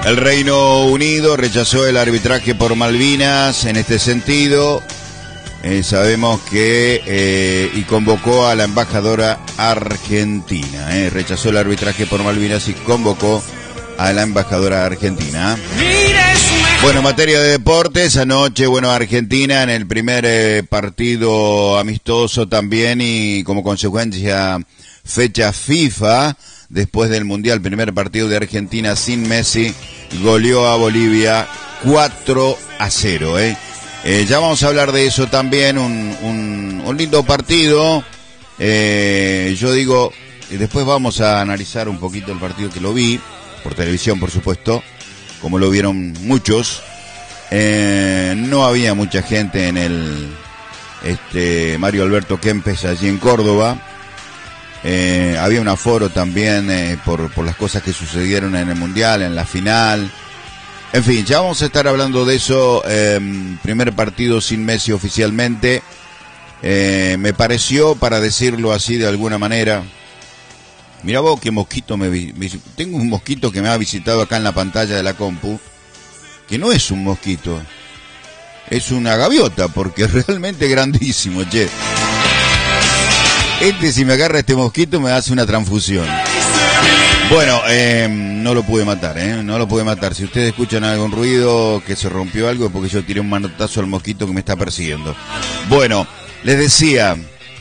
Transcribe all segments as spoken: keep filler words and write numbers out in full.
El Reino Unido rechazó el arbitraje por Malvinas en este sentido. Eh, sabemos que eh, y convocó a la embajadora argentina. Eh, rechazó el arbitraje por Malvinas y convocó a la embajadora argentina. Bueno, en materia de deportes, anoche, bueno, Argentina en el primer eh, partido amistoso también y como consecuencia fecha FIFA, después del Mundial, primer partido de Argentina sin Messi, goleó a Bolivia cuatro a cero, ¿eh? Eh, ya vamos a hablar de eso también, un, un, un lindo partido, eh, yo digo, y después vamos a analizar un poquito el partido que lo vi, por televisión por supuesto, como lo vieron muchos. Eh, no había mucha gente en el este Mario Alberto Kempes allí en Córdoba. Eh, había un aforo también eh, por, por las cosas que sucedieron en el Mundial, en la final. En fin, ya vamos a estar hablando de eso. Eh, primer partido sin Messi oficialmente. Eh, me pareció, para decirlo así de alguna manera, mira vos qué mosquito me vi, tengo un mosquito que me ha visitado acá en la pantalla de la compu, que no es un mosquito, es una gaviota, porque es realmente grandísimo, che. Este, si me agarra este mosquito, me hace una transfusión. Bueno, eh, no lo pude matar, eh, no lo pude matar. Si ustedes escuchan algún ruido, que se rompió algo, es porque yo tiré un manotazo al mosquito que me está persiguiendo. Bueno, les decía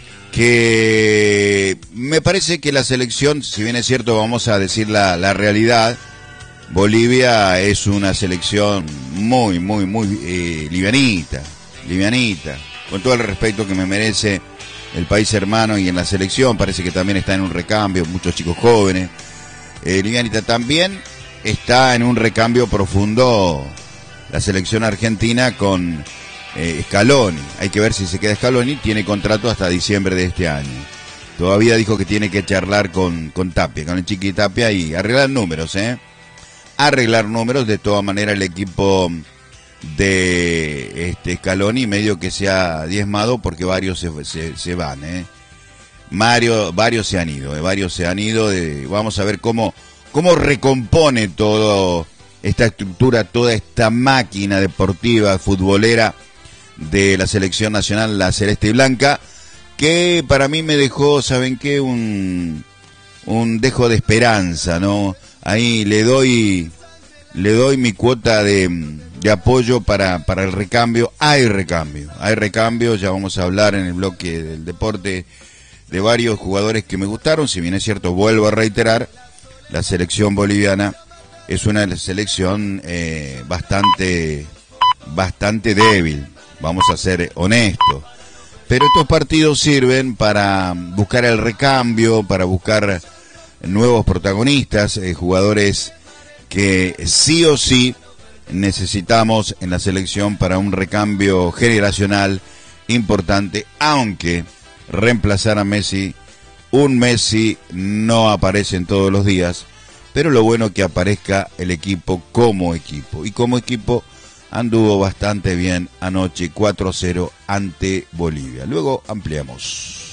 que me parece que la selección, si bien es cierto, vamos a decir la, la realidad, Bolivia es una selección muy, muy, muy eh, livianita, livianita, con todo el respeto que me merece el país hermano y en la selección, parece que también está en un recambio, muchos chicos jóvenes, eh, livianita también está en un recambio profundo la selección argentina con eh, Scaloni, hay que ver si se queda Scaloni, tiene contrato hasta diciembre de este año, todavía dijo que tiene que charlar con, con Tapia, con el Chiqui Tapia y arreglar números, eh, arreglar números, de todas maneras el equipo de este Scaloni medio que se ha diezmado porque varios se, se, se van, eh. Mario, varios se han ido, eh, varios se han ido, de, vamos a ver cómo, cómo recompone todo esta estructura, toda esta máquina deportiva, futbolera de la selección nacional, la celeste y blanca, que para mí me dejó, ¿saben qué? Un, un dejo de esperanza, ¿no? Ahí le doy, le doy mi cuota de, de apoyo para, para el recambio. Hay recambio, hay recambio, ya vamos a hablar en el bloque del deporte de varios jugadores que me gustaron, si bien es cierto, vuelvo a reiterar, la selección boliviana es una selección eh, bastante, bastante débil, vamos a ser honestos, pero estos partidos sirven para buscar el recambio, para buscar nuevos protagonistas, eh, jugadores que sí o sí necesitamos en la selección para un recambio generacional importante, aunque reemplazar a Messi, un Messi no aparece en todos los días, pero lo bueno que aparezca el equipo como equipo, y como equipo anduvo bastante bien anoche cuatro a cero ante Bolivia. Luego ampliamos.